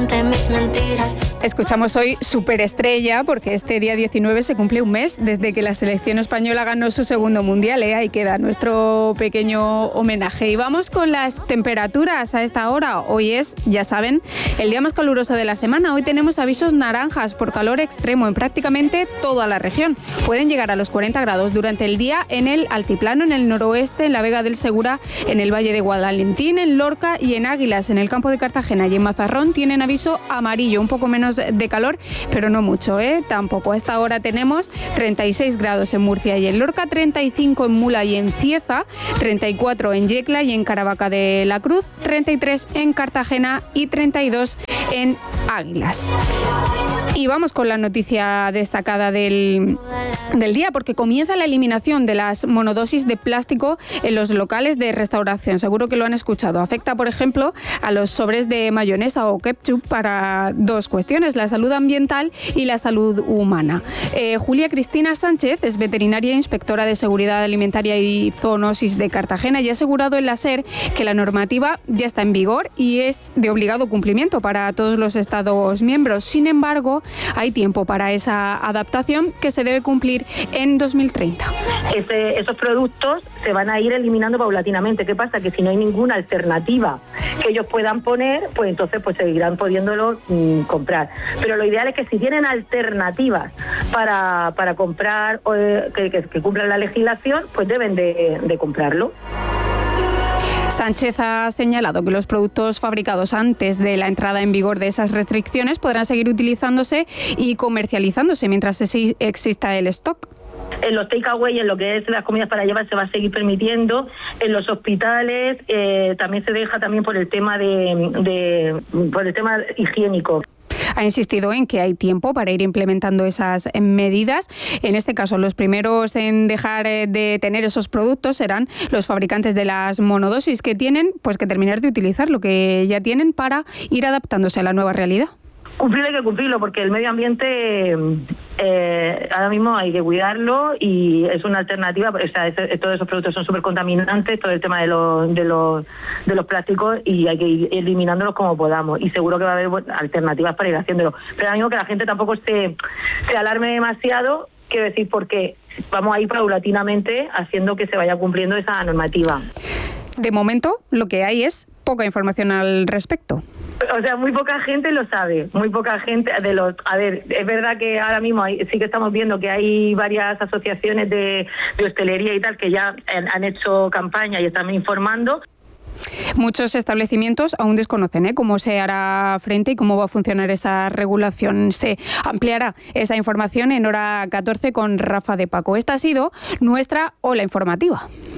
ante mis mentiras. Escuchamos hoy Superestrella porque este día 19 se cumple un mes desde que la selección española ganó su segundo mundial. Ahí queda nuestro pequeño homenaje. Y vamos con las temperaturas a esta hora. Hoy es, ya saben, el día más caluroso de la semana. Hoy tenemos avisos naranjas por calor extremo en prácticamente toda la región. Pueden llegar a los 40 grados durante el día en el altiplano, en el noroeste, en la Vega del Segura, en el Valle de Guadalentín, en Lorca y en Águilas. En el campo de Cartagena y en Mazarrón tienen aviso amarillo, un poco menos de calor, pero no mucho, tampoco. A esta hora tenemos 36 grados en Murcia y en Lorca, 35 en Mula y en Cieza, 34 en Yecla y en Caravaca de la Cruz, 33 en Cartagena y 32 en Águilas. Y vamos con la noticia destacada del día, porque comienza la eliminación de las monodosis de plástico en los locales de restauración. Seguro que lo han escuchado. Afecta, por ejemplo, a los sobres de mayonesa o ketchup para dos cuestiones: la salud ambiental y la salud humana. Julia Cristina Sánchez es veterinaria e inspectora de seguridad alimentaria y zoonosis de Cartagena y ha asegurado en la SER que la normativa ya está en vigor y es de obligado cumplimiento para todos los Estados miembros. Sin embargo, hay tiempo para esa adaptación que se debe cumplir en 2030. Esos productos se van a ir eliminando paulatinamente. ¿Qué pasa? Que si no hay ninguna alternativa que ellos puedan poner, pues entonces pues seguirán pudiéndolo comprar. Pero lo ideal es que si tienen alternativas para comprar que cumplan la legislación, pues deben de comprarlo. Sánchez ha señalado que los productos fabricados antes de la entrada en vigor de esas restricciones podrán seguir utilizándose y comercializándose mientras exista el stock. En los takeaway, en lo que es las comidas para llevar, se va a seguir permitiendo. En los hospitales también se deja también por el tema por el tema higiénico. Ha insistido en que hay tiempo para ir implementando esas medidas. En este caso, los primeros en dejar de tener esos productos serán los fabricantes de las monodosis, que tienen pues que terminar de utilizar lo que ya tienen para ir adaptándose a la nueva realidad. Cumplir hay que cumplirlo, porque el medio ambiente ahora mismo hay que cuidarlo y es una alternativa. O sea, todos esos productos son súper contaminantes, todo el tema de los plásticos, y hay que ir eliminándolos como podamos. Y seguro que va a haber alternativas para ir haciéndolo. Pero ahora mismo que la gente tampoco se alarme demasiado, quiero decir, porque vamos a ir paulatinamente haciendo que se vaya cumpliendo esa normativa. De momento, lo que hay es poca información al respecto. O sea, muy poca gente lo sabe, muy poca gente a ver, es verdad que ahora mismo sí que estamos viendo que hay varias asociaciones de hostelería y tal que ya han hecho campaña y están informando. Muchos establecimientos aún desconocen cómo se hará frente y cómo va a funcionar esa regulación. Se ampliará esa información en hora 14 con Rafa de Paco. Esta ha sido nuestra Ola Informativa.